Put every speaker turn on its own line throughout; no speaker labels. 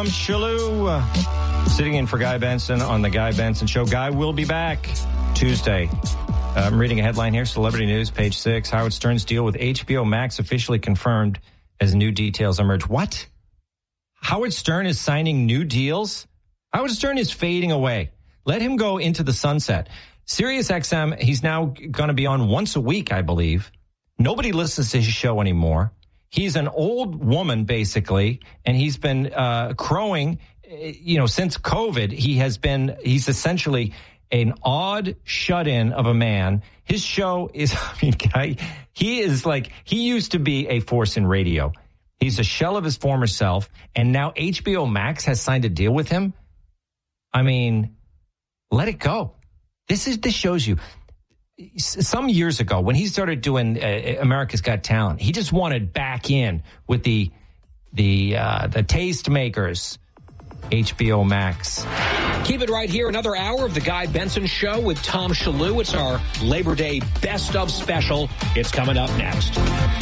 Tom Shalhoub, sitting in for Guy Benson on the Guy Benson Show. Guy will be back Tuesday. I'm reading a headline here, Celebrity News, page 6. Howard Stern's deal with HBO Max officially confirmed as new details emerge. What? Howard Stern is signing new deals? Howard Stern is fading away. Let him go into the sunset. SiriusXM, he's now going to be on once a week, I believe. Nobody listens to his show anymore. He's an old woman, basically, and he's been crowing, since COVID. He's essentially an odd shut-in of a man. His show is, he used to be a force in radio. He's a shell of his former self, and now HBO Max has signed a deal with him. Let it go. This shows you. Some years ago, when he started doing America's Got Talent, he just wanted back in with the tastemakers. HBO Max.
Keep it right here. Another hour of the Guy Benson Show with Tom Shalhoub. It's our Labor Day Best of Special. It's coming up next.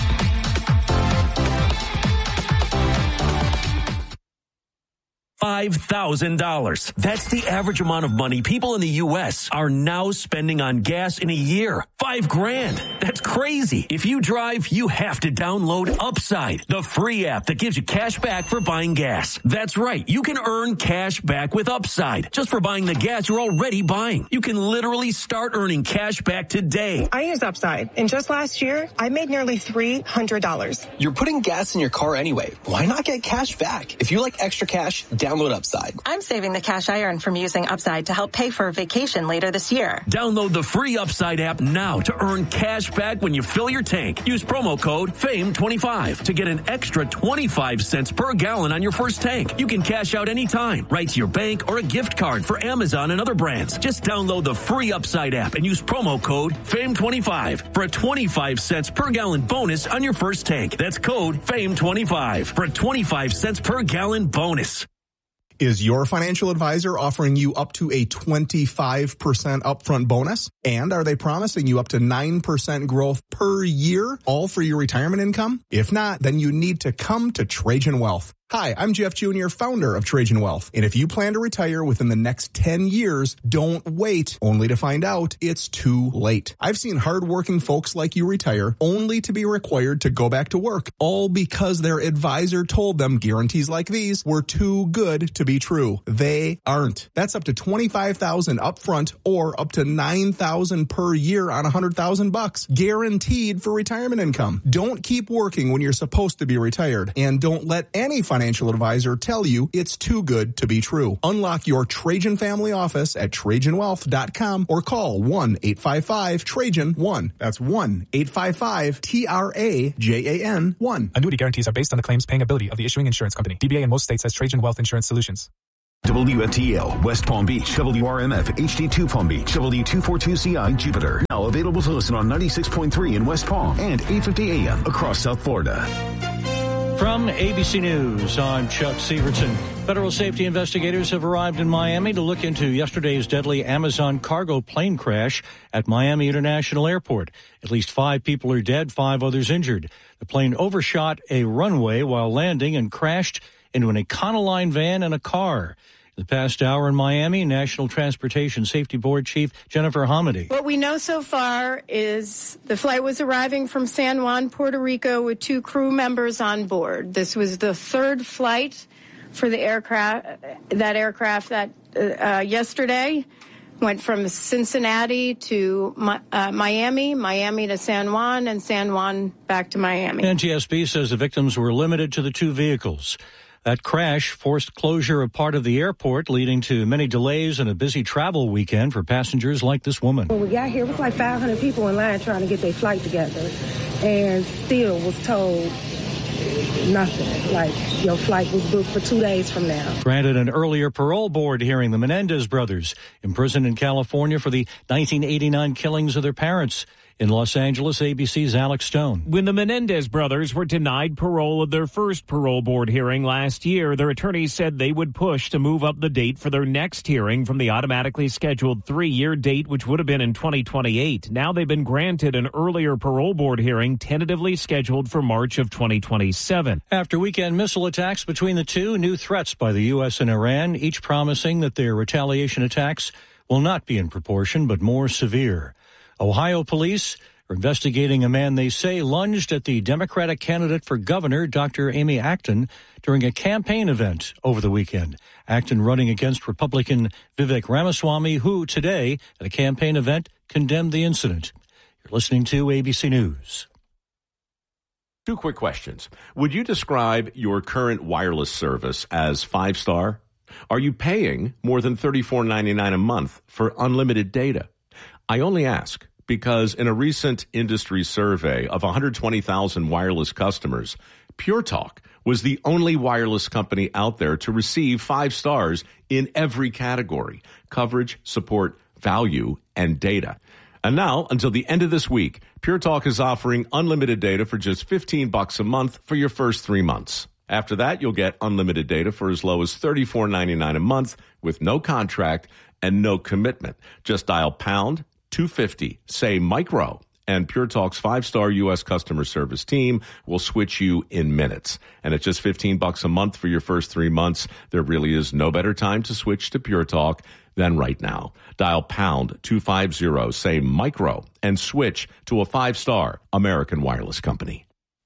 $5,000. That's the average amount of money people in the U.S. are now spending on gas in a year. $5,000. That's crazy. If you drive, you have to download Upside, the free app that gives you cash back for buying gas. That's right. You can earn cash back with Upside just for buying the gas you're already buying. You can literally start earning cash back today.
I use Upside, and just last year, I made nearly $300.
You're putting gas in your car anyway. Why not get cash back? If you like extra cash, download Upside.
I'm saving the cash I earn from using Upside to help pay for a vacation later this year.
Download the free Upside app now to earn cash back when you fill your tank. Use promo code FAME25 to get an extra 25 cents per gallon on your first tank. You can cash out anytime, right to your bank or a gift card for Amazon and other brands. Just download the free Upside app and use promo code FAME25 for a 25 cents per gallon bonus on your first tank. That's code FAME25 for a 25 cents per gallon bonus.
Is your financial advisor offering you up to a 25% upfront bonus? And are they promising you up to 9% growth per year, all for your retirement income? If not, then you need to come to Trajan Wealth. Hi, I'm Jeff Jr., founder of Trajan Wealth. And if you plan to retire within the next 10 years, don't wait only to find out it's too late. I've seen hardworking folks like you retire only to be required to go back to work, all because their advisor told them guarantees like these were too good to be true. They aren't. That's up to $25,000 upfront or up to $9,000 per year on $100,000, guaranteed for retirement income. Don't keep working when you're supposed to be retired, and don't let any financial advisor tell you it's too good to be true. Unlock your Trajan family office at TrajanWealth.com or call 1-855-TRAJAN-1. That's 1-855-TRAJAN-1.
Annuity guarantees are based on the claims paying ability of the issuing insurance company. DBA in most states has Trajan Wealth Insurance Solutions.
WFTL, West Palm Beach, WRMF, HD2 Palm Beach, W242CI, Jupiter. Now available to listen on 96.3 in West Palm and 850 AM across South Florida.
From ABC News, I'm Chuck Severson. Federal safety investigators have arrived in Miami to look into yesterday's deadly Amazon cargo plane crash at Miami International Airport. At least 5 people are dead, 5 others injured. The plane overshot a runway while landing and crashed into an Econoline van and a car. In the past hour in Miami, National Transportation Safety Board Chief Jennifer Hamady.
What we know so far is the flight was arriving from San Juan, Puerto Rico, with 2 crew members on board. This was the 3rd flight for the aircraft that yesterday went from Cincinnati to Miami to San Juan, and San Juan back to Miami.
NTSB says the victims were limited to the 2 vehicles. That crash forced closure of part of the airport, leading to many delays and a busy travel weekend for passengers like this woman.
When we got here, it was like 500 people in line trying to get their flight together, and still was told nothing. Like, your flight was booked for 2 days from now.
Granted an earlier parole board hearing, the Menendez brothers, imprisoned in California for the 1989 killings of their parents. In Los Angeles, ABC's Alex Stone.
When the Menendez brothers were denied parole at their first parole board hearing last year, their attorneys said they would push to move up the date for their next hearing from the automatically scheduled 3-year date, which would have been in 2028. Now they've been granted an earlier parole board hearing tentatively scheduled for March of 2027.
After weekend missile attacks between the two, new threats by the U.S. and Iran, each promising that their retaliation attacks will not be in proportion but more severe. Ohio police are investigating a man they say lunged at the Democratic candidate for governor, Dr. Amy Acton, during a campaign event over the weekend. Acton running against Republican Vivek Ramaswamy, who today at a campaign event condemned the incident. You're listening to ABC News.
2 quick questions. Would you describe your current wireless service as 5-star? Are you paying more than $34.99 a month for unlimited data? I only ask because in a recent industry survey of 120,000 wireless customers, Pure Talk was the only wireless company out there to receive 5 stars in every category: coverage, support, value, and data. And now, until the end of this week, Pure Talk is offering unlimited data for just $15 a month for your first 3 months. After that, you'll get unlimited data for as low as $34.99 a month with no contract and no commitment. Just dial pound 250, say micro, and Pure Talk's 5-star U.S. customer service team will switch you in minutes. And at just $15 a month for your first 3 months, there really is no better time to switch to Pure Talk than right now. Dial pound 250, say micro, and switch to a 5-star American wireless company.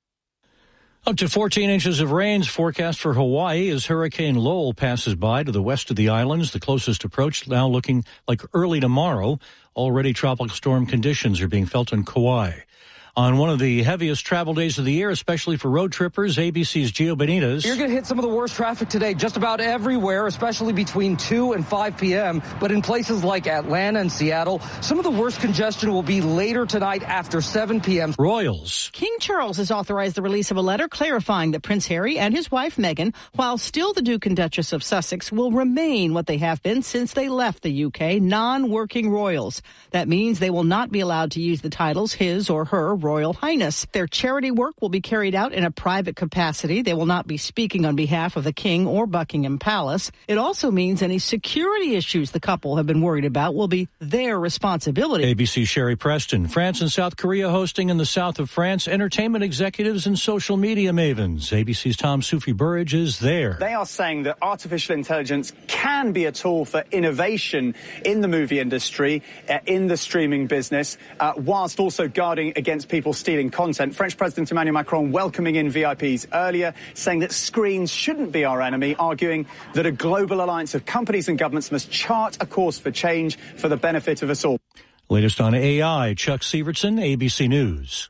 Up to 14 inches of rain's forecast for Hawaii as Hurricane Lowell passes by to the west of the islands. The closest approach now looking like early tomorrow. Already tropical storm conditions are being felt in Kauai. On one of the heaviest travel days of the year, especially for road trippers, ABC's Gio Benitez.
You're going to hit some of the worst traffic today just about everywhere, especially between 2 and 5 p.m. But in places like Atlanta and Seattle, some of the worst congestion will be later tonight after 7 p.m.
Royals.
King Charles has authorized the release of a letter clarifying that Prince Harry and his wife Meghan, while still the Duke and Duchess of Sussex, will remain what they have been since they left the UK, non-working royals. That means they will not be allowed to use the titles His or Her Royal Highness. Their charity work will be carried out in a private capacity. They will not be speaking on behalf of the King or Buckingham Palace. It also means any security issues the couple have been worried about will be their responsibility.
ABC's Sherry Preston. France and South Korea hosting in the south of France entertainment executives and social media mavens. ABC's Tom Sufi Burridge is there.
They are saying that artificial intelligence can be a tool for innovation in the movie industry, in the streaming business, whilst also guarding against people stealing content. French President Emmanuel Macron welcoming in VIPs earlier, saying that screens shouldn't be our enemy, arguing that a global alliance of companies and governments must chart a course for change for the benefit of us all.
Latest on AI, Chuck Severson, ABC News.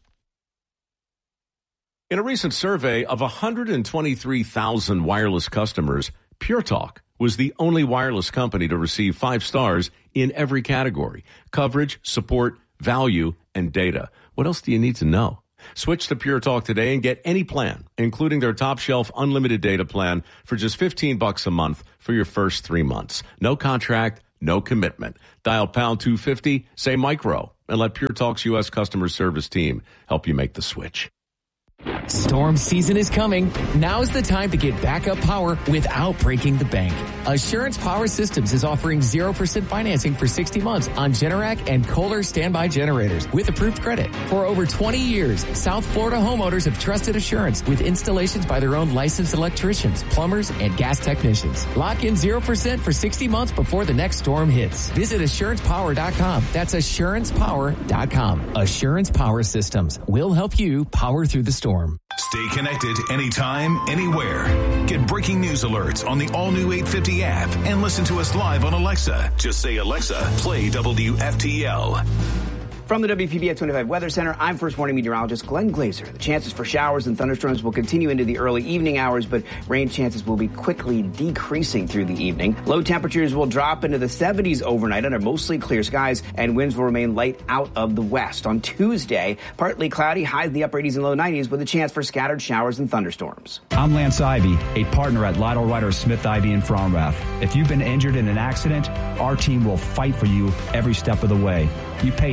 In a recent survey of 123,000 wireless customers, Pure Talk was the only wireless company to receive 5 stars in every category: coverage, support, value, and data. What else do you need to know? Switch to Pure Talk today and get any plan, including their top shelf unlimited data plan for just $15 a month for your first 3 months. No contract, no commitment. Dial pound 250, say micro, and let Pure Talk's U.S. customer service team help you make the switch.
Storm season is coming. Now's the time to get backup power without breaking the bank. Assurance Power Systems is offering 0% financing for 60 months on Generac and Kohler standby generators with approved credit. For over 20 years, South Florida homeowners have trusted Assurance with installations by their own licensed electricians, plumbers, and gas technicians. Lock in 0% for 60 months before the next storm hits. Visit AssurancePower.com. That's AssurancePower.com. Assurance Power Systems will help you power through the storm.
Stay connected anytime, anywhere. Get breaking news alerts on the all-new 850 app and listen to us live on Alexa. Just say, Alexa, play WFTL.
From the WPBF 25 Weather Center, I'm First Warning Meteorologist Glenn Glazer. The chances for showers and thunderstorms will continue into the early evening hours, but rain chances will be quickly decreasing through the evening. Low temperatures will drop into the 70s overnight under mostly clear skies, and winds will remain light out of the west. On Tuesday, partly cloudy, highs in the upper 80s and low 90s with a chance for scattered showers and thunderstorms.
I'm Lance Ivy, a partner at Lytle Ryder Smith Ivy in Fromrath. If you've been injured in an accident, our team will fight for you every step of the way. You pay nothing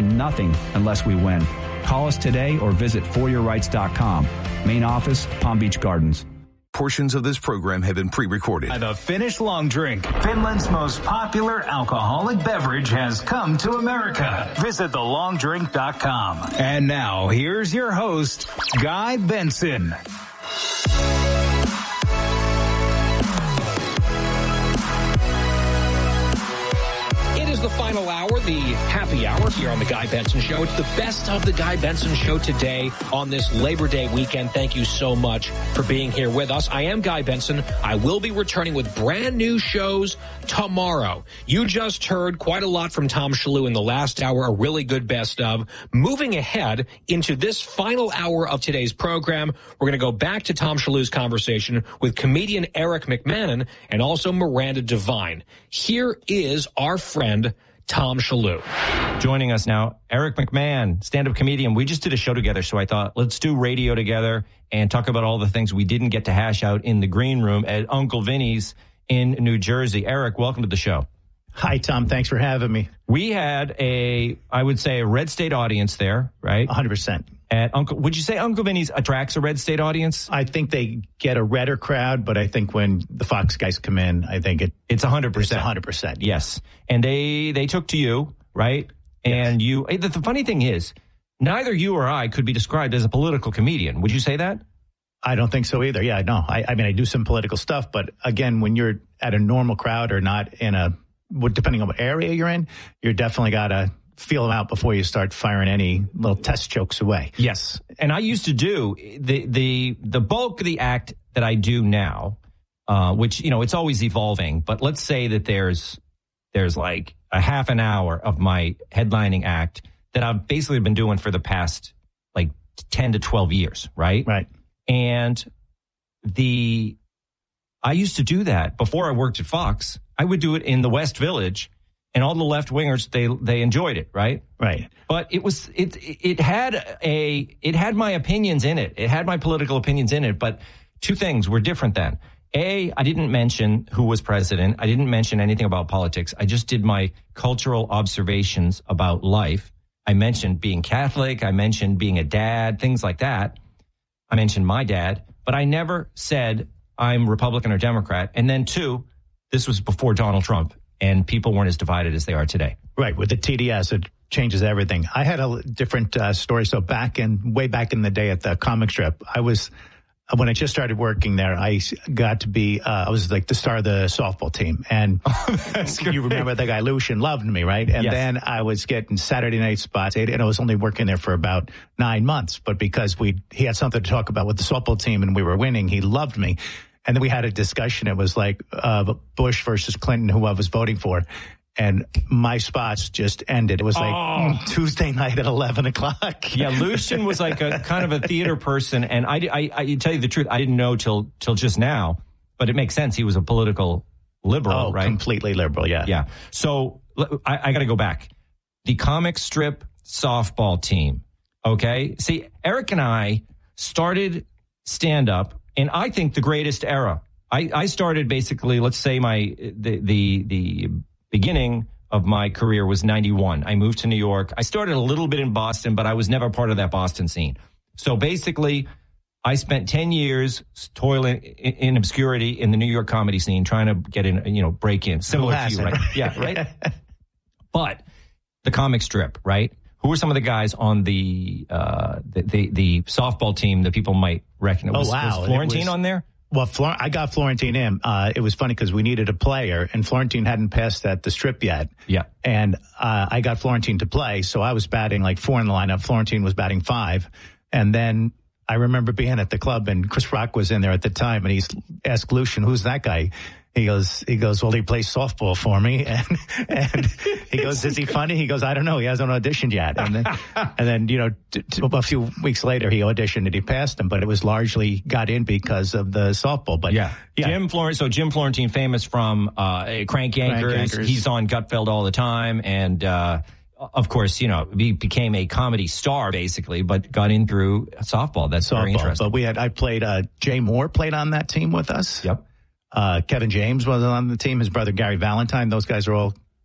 nothing unless we win. Call us today or visit foryourrights.com. Main office, Palm Beach Gardens.
Portions of this program have been pre-recorded.
The Finnish long drink, Finland's most popular alcoholic beverage, has come to America. Visit thelongdrink.com. And now, here's your host, Guy Benson.
The final hour, the happy hour here on the Guy Benson Show. It's the best of the Guy Benson Show today on this Labor Day weekend. Thank you so much for being here with us. I am Guy Benson. I will be returning with brand new shows tomorrow. You just heard quite a lot from Tom Shillue in the last hour, a really good best of. Moving ahead into this final hour of today's program, we're going to go back to Tom Shillue's conversation with comedian Eric McMahon and also Miranda Devine. Here is our friend Tom Shillue.
Joining us now, Eric McMahon, stand-up comedian. We just did a show together, so I thought, let's do radio together and talk about all the things we didn't get to hash out in the green room at Uncle Vinny's in New Jersey. Eric, welcome to the show.
Hi, Tom. Thanks for having me.
We had a red state audience there, right?
100%.
Would you say Uncle Vinny's attracts a red state audience?
I think they get a redder crowd, but I think when the Fox guys come in, I think
it's 100%.
It's 100%.
Yes. And they took to you, right? Yes. And the funny thing is, neither you or I could be described as a political comedian. Would you say that?
I don't think so either. Yeah, no. I mean, I do some political stuff, but again, when you're at a normal crowd or not depending on what area you're in, you're definitely got to feel them out before you start firing any little test jokes away.
Yes. And I used to do the bulk of the act that I do now, which, it's always evolving. But let's say that there's like a half an hour of my headlining act that I've basically been doing for the past like 10 to 12 years. Right.
Right.
And I used to do that before I worked at Fox. I would do it in the West Village. And all the left wingers, they enjoyed it, right?
Right.
But it had my opinions in it. It had my political opinions in it. But two things were different then. A, I didn't mention who was president. I didn't mention anything about politics. I just did my cultural observations about life. I mentioned being Catholic. I mentioned being a dad, things like that. I mentioned my dad, but I never said I'm Republican or Democrat. And then two, this was before Donald Trump. And people weren't as divided as they are today.
Right. With the TDS, it changes everything. I had a different story. So way back in the day at the comic strip, when I just started working there, I got to be, I was like the star of the softball team. And you remember the guy Lucian loved me, right? And
yes.
Then I was getting Saturday night spots, and I was only working there for about 9 months. But because he had something to talk about with the softball team and we were winning, he loved me. And then we had a discussion. It was like Bush versus Clinton, who I was voting for. And my spots just ended. It was like Tuesday night at 11 o'clock.
Yeah, Lucian was like a kind of a theater person. And I tell you the truth, I didn't know till just now. But it makes sense. He was a political liberal, right?
Completely liberal, yeah.
Yeah. So I got to go back. The comic strip softball team, okay? See, Eric and I started stand-up in, I think, the greatest era. I started basically, let's say the beginning of my career was 91. I moved to New York. I started a little bit in Boston, but I was never part of that Boston scene. So basically, I spent 10 years toiling in obscurity in the New York comedy scene, trying to get in, break in. Similar to you, right? Yeah, right? But the comic strip, right? Who were some of the guys on the softball team that people might recognize? Was Florentine on there?
Well, I got Florentine in. It was funny because we needed a player, and Florentine hadn't passed at the strip yet.
Yeah.
And I got Florentine to play, so I was batting like 4 in the lineup. Florentine was batting 5. And then I remember being at the club, and Chris Rock was in there at the time, and he asked Lucian, who's that guy? He goes, well, he plays softball for me. And he goes, is he funny? He goes, I don't know. He hasn't auditioned yet. And then, a few weeks later, he auditioned and he passed him, but it was largely got in because of the softball. But
yeah. Jim Florentine, famous from, Crank Yankers. He's on Gutfeld all the time. And, of course, he became a comedy star basically, but got in through softball. That's very interesting.
But I played, Jay Moore played on that team with us.
Yep.
Kevin James was on the team. His brother Gary Valentine. Those guys are all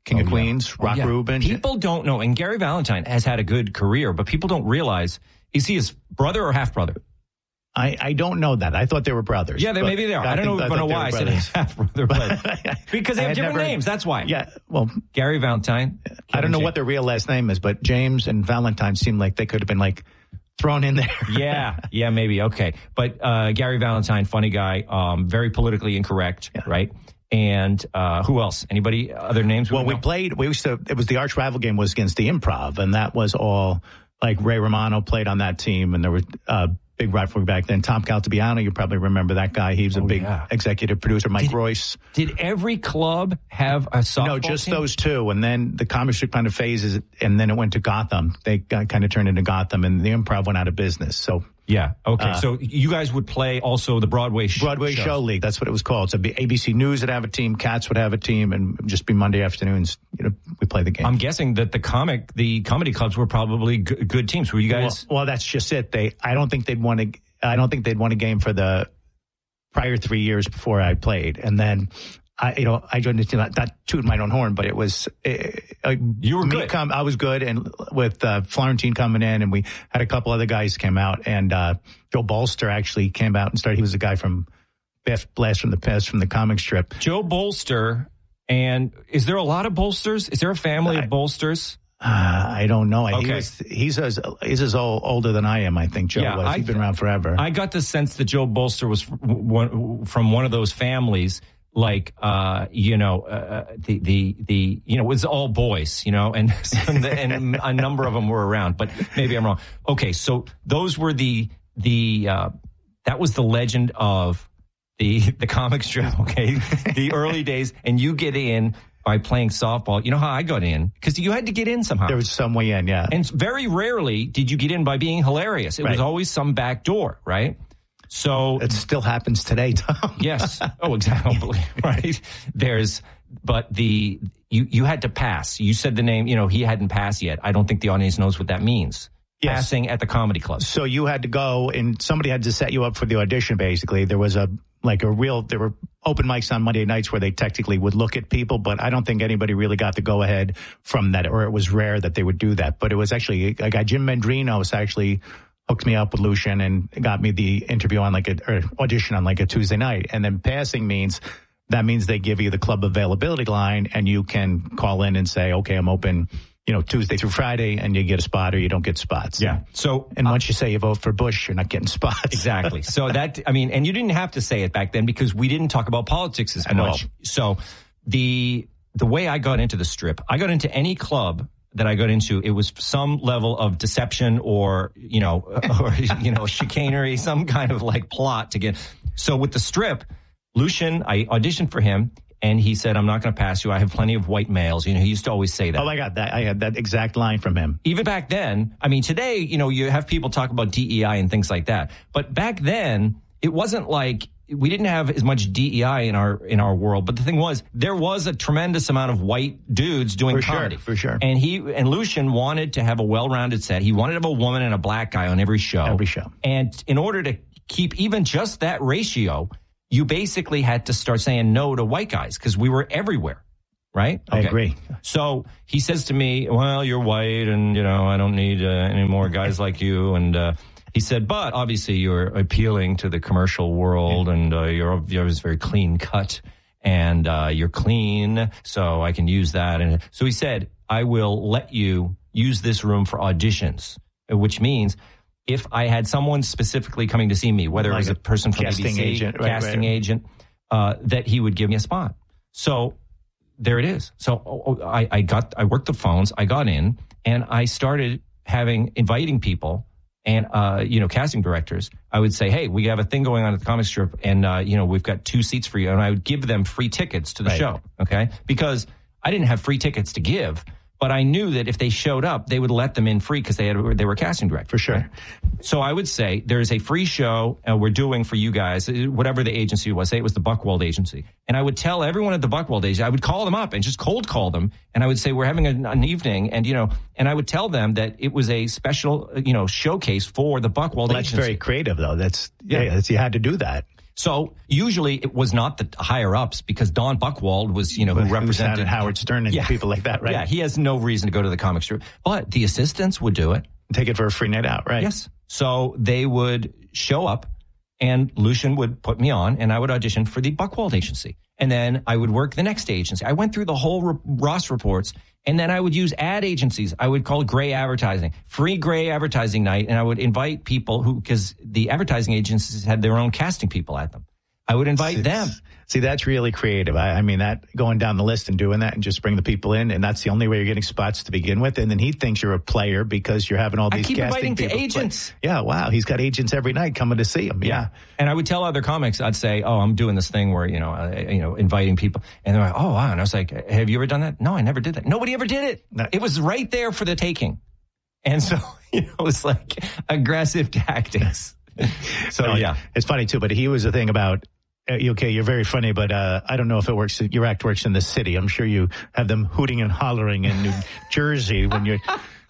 King of Queens, Rock Rubin.
People don't know, and Gary Valentine has had a good career, but people don't realize, is he his brother or half-brother?
I don't know that. I thought they were brothers.
Yeah, maybe they are. I don't know why I said half-brother, but because they have different names, that's why.
Yeah, well,
Gary Valentine.
I don't know what their real last name is, but James and Valentine seem like they could have been like thrown in there.
yeah, maybe. Okay. But Gary Valentine, funny guy, very politically incorrect, right? And who else? Anybody? Other names?
Well, it was the arch rival game was against the Improv, and that was all like Ray Romano played on that team, and there were big rivalry back then. Tom Caltabiano, you probably remember that guy. He was a big executive producer. Mike Royce.
Did every club have a softball
No, just
team?
those two. And then the comic strip kind of phases, and then it went to Gotham. They kind of turned into Gotham, and the Improv went out of business. So
yeah, okay. So you guys would play also the Broadway
Show League. That's what it was called. So ABC News would have a team, Cats would have a team, and it would just be Monday afternoons. We play the game.
I'm guessing that the comedy clubs were probably good teams. Were you guys?
Well, that's just it. I don't think they'd won a game for the prior 3 years before I played, and then I joined the team. Not tooting my own horn, but it was
you were good.
I was good, and with Florentine coming in, and we had a couple other guys came out, and Joe Bolster actually came out and started. He was the guy from Blast from the Past from the comic strip.
Joe Bolster, and is there a lot of Bolsters? Is there a family of Bolsters?
I don't know.
Okay.
He's older than I am, I think, Joe was. He's been around forever.
I got the sense that Joe Bolster was from one of those families, like, it was all boys, and a number of them were around, but maybe I'm wrong. Okay. So those were that was the legend of the comic strip. Okay. The early days, and you get in by playing softball. You know how I got in? Because you had to get in somehow.
There was some way in, yeah.
And very rarely did you get in by being hilarious. It was always some back door, right? So
it still happens today, Tom.
Yes. Oh, exactly. Right. You had to pass. You said the name, he hadn't passed yet. I don't think the audience knows what that means. Yes. Passing at the comedy club.
So you had to go, and somebody had to set you up for the audition, basically. There was there were open mics on Monday nights where they technically would look at people, but I don't think anybody really got the go ahead from that, or it was rare that they would do that. But it was actually a guy, Jim Mendrinos, actually hooked me up with Lucian and got me the interview on audition on a Tuesday night. And then passing means they give you the club availability line, and you can call in and say, okay, I'm open, Tuesday through Friday, and you get a spot or you don't get spots.
Yeah.
And once you say you vote for Bush, you're not getting spots.
Exactly. So and you didn't have to say it back then because we didn't talk about politics as much. So the way I got into the strip, I got into any club that I got into, it was some level of deception or chicanery, some kind of plot to get. So with the strip, Lucian, I auditioned for him, and he said, I'm not going to pass you. I have plenty of white males. He used to always say that.
Oh, I got that. I had that exact line from him.
Even back then, today, you have people talk about DEI and things like that. But back then, it wasn't like we didn't have as much DEI in our world. But the thing was, there was a tremendous amount of white dudes doing comedy.
For sure.
And Lucian wanted to have a well-rounded set. He wanted to have a woman and a black guy on every show. And in order to keep even just that ratio, you basically had to start saying no to white guys because we were everywhere, right?
I agree.
So he says to me, well, you're white and, I don't need any more guys like you. And he said, but obviously you're appealing to the commercial world and you're very clean cut and you're clean, so I can use that. And so he said, I will let you use this room for auditions, which means if I had someone specifically coming to see me, whether it was a person from ABC, casting agent, that he would give me a spot. So there it is. So I worked the phones, I got in, and I started inviting people and, casting directors. I would say, hey, we have a thing going on at the comic strip, and, we've got 2 seats for you. And I would give them free tickets to the show, okay? Because I didn't have free tickets to give. But I knew that if they showed up, they would let them in free because they were casting directors.
For sure.
Right? So I would say there's a free show we're doing for you guys, whatever the agency was. Say it was the Buchwald Agency. And I would tell everyone at the Buchwald Agency, I would call them up and just cold call them. And I would say, we're having an evening. And, and I would tell them that it was a special, showcase for the Buchwald Agency.
That's very creative, though. You had to do that.
So usually it was not the higher ups because Don Buchwald was, who represented
Howard Stern and people like that, right?
Yeah, he has no reason to go to the comic strip. But the assistants would do it.
Take it for a free night out, right?
Yes. So they would show up and Lucian would put me on and I would audition for the Buchwald agency. And then I would work the next agency. I went through the whole Ross reports and then I would use ad agencies. I would call it gray advertising, free gray advertising night. And I would invite people because the advertising agencies had their own casting people at them. I would invite them.
See, that's really creative. I mean, that going down the list and doing that and just bring the people in. And that's the only way you're getting spots to begin with. And then he thinks you're a player because you're having all these casting people.
I keep inviting to agents.
Yeah, wow. He's got agents every night coming to see him. Yeah.
And I would tell other comics, I'd say, oh, I'm doing this thing where, inviting people. And they're like, oh, wow. And I was like, have you ever done that? No, I never did that. Nobody ever did it. No. It was right there for the taking. And so, it was like aggressive tactics. So,
it's funny too, but he was the thing about, okay, you're very funny, but I don't know if it works. Your act works in the city. I'm sure you have them hooting and hollering in New Jersey when you're.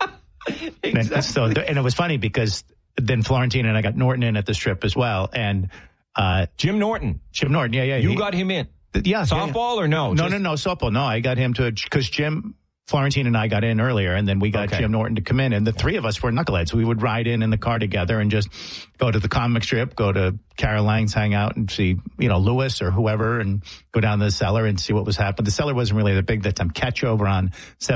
Exactly. And it was funny because then Florentine and I got Norton in at the strip as well, and
Jim Norton.
Yeah.
You got him in.
Yeah.
Softball or no?
No, softball. No, I got him to because Florentine and I got in earlier, and then we got Jim Norton to come in, and the three of us were knuckleheads. We would ride in the car together and just go to the comic strip, go to Carol Lang's, hang out and see, Lewis or whoever, and go down to the cellar and see what was happening. The cellar wasn't really that big that time. Catch over on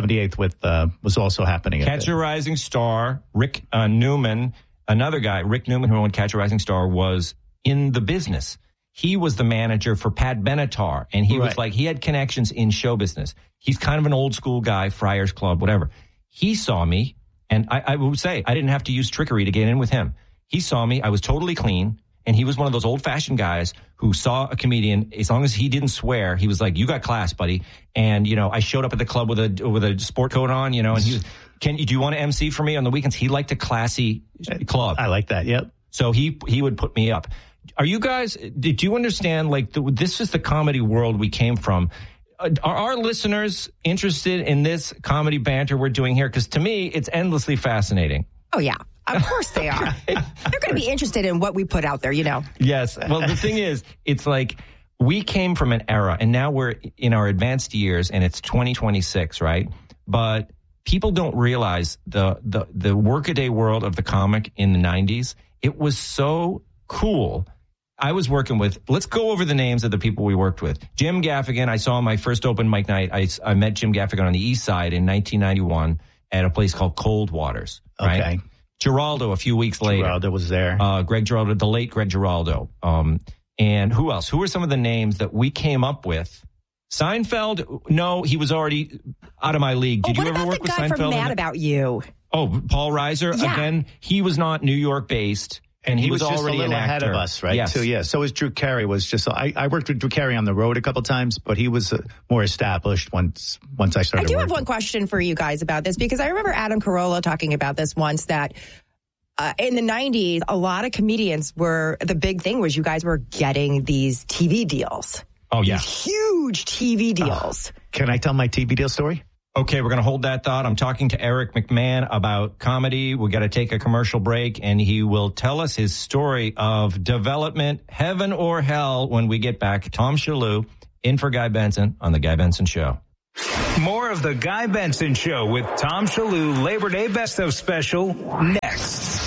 78th was also happening.
Catch a Rising Star, Rick Newman, another guy, Rick Newman, who owned Catch a Rising Star, was in the business. He was the manager for Pat Benatar, and he was like, he had connections in show business. He's kind of an old school guy, Friars Club, whatever. He saw me, and I would say I didn't have to use trickery to get in with him. He saw me. I was totally clean, and he was one of those old-fashioned guys who saw a comedian. As long as he didn't swear, he was like, you got class, buddy. And, I showed up at the club with a sport coat on, and he was, do you want to MC for me on the weekends? He liked a classy club.
I like that, yep.
So he would put me up. Are you guys, did you understand, this is the comedy world we came from? Are our listeners interested in this comedy banter we're doing here? Because to me, it's endlessly fascinating.
Oh, yeah. Of course they are. They're going to be interested in what we put out there,
Yes. Well, the thing is, it's like we came from an era, and now we're in our advanced years, and it's 2026, right? But people don't realize the workaday world of the comic in the 90s. It was so cool. I was working with, let's go over the names of the people we worked with. Jim Gaffigan, I saw my first open mic night. I met Jim Gaffigan on the East Side in 1991 at a place called Cold Waters. Right? Okay. Giraldo a few weeks later.
Giraldo was there.
Greg Giraldo, the late Greg Giraldo. And who else? Who were some of the names that we came up with? Seinfeld? No, he was already out of my league. Did you ever work with Seinfeld?
What about the guy from Mad About You?
Oh, Paul Reiser? Yeah. Again, he was not New York based. And he was already
just a little ahead of us, right?
Yes.
So, yeah. So was Drew Carey. I worked with Drew Carey on the road a couple times, but he was more established once I started.
I do have one question for you guys about this, because I remember Adam Carolla talking about this once, that in the 90s, a lot of comedians the big thing was you guys were getting these TV deals.
Oh, yeah.
These huge TV deals.
Can I tell my TV deal story?
Okay, we're going to hold that thought. I'm talking to Eric McMahon about comedy. We got to take a commercial break, and he will tell us his story of development, heaven or hell, when we get back. Tom Shalhoub in for Guy Benson on The Guy Benson Show.
More of The Guy Benson Show with Tom Shalhoub Labor Day Best of Special next.